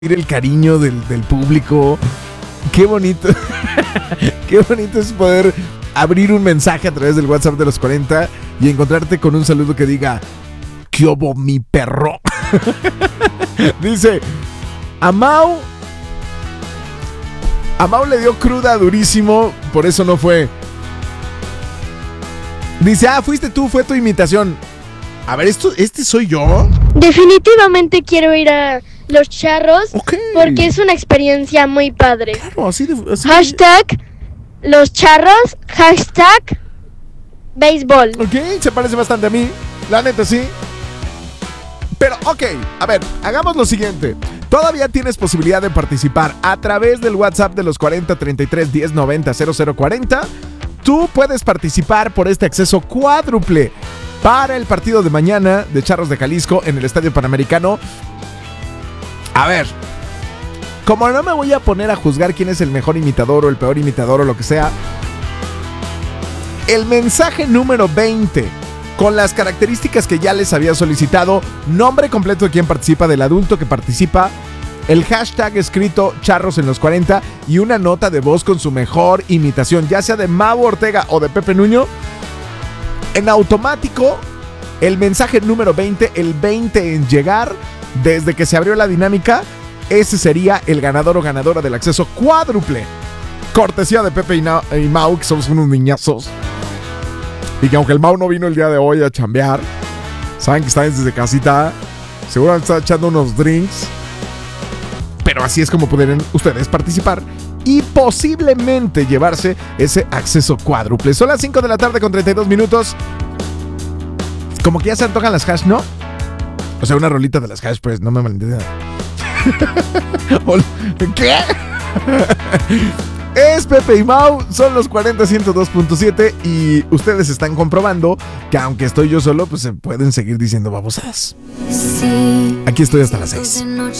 el cariño del público. Qué bonito. Qué bonito es poder abrir un mensaje a través del WhatsApp de los 40 y encontrarte con un saludo que diga: ¿qué hubo, mi perro? Dice: a Mau le dio cruda durísimo, por eso no fue. Dice: fuiste tú, fue tu imitación. A ver, ¿este soy yo? Definitivamente quiero ir a Los Charros, okay, porque es una experiencia muy padre. Claro, así. Hashtag Los Charros, hashtag béisbol. Ok, se parece bastante a mí, la neta sí. Pero ok, a ver, hagamos lo siguiente. Todavía tienes posibilidad de participar a través del WhatsApp de los 40 33 10 90 0040. Tú puedes participar por este acceso cuádruple para el partido de mañana de Charros de Jalisco en el Estadio Panamericano. A ver, como no me voy a poner a juzgar quién es el mejor imitador o el peor imitador o lo que sea, el mensaje número 20, con las características que ya les había solicitado, nombre completo de quien participa, del adulto que participa, el hashtag escrito Charros en los 40 y una nota de voz con su mejor imitación, ya sea de Mau Ortega o de Pepe Nuño. En automático, el mensaje número 20, el 20 en llegar, desde que se abrió la dinámica, ese sería el ganador o ganadora del acceso cuádruple. Cortesía de Pepe y Mau, que somos unos niñazos. Y que aunque el Mau no vino el día de hoy a chambear, saben que está desde casita, seguramente está echando unos drinks. Pero así es como pueden ustedes participar y posiblemente llevarse ese acceso cuádruple. Son las 5 de la tarde con 32 minutos. Como que ya se antojan las hash, ¿no? O sea, una rolita de las hash, pues, no me malentiendan. ¿Qué? Es Pepe y Mau, son los 40 102.7 y ustedes están comprobando que aunque estoy yo solo, pues se pueden seguir diciendo babosadas. Aquí estoy hasta las 6.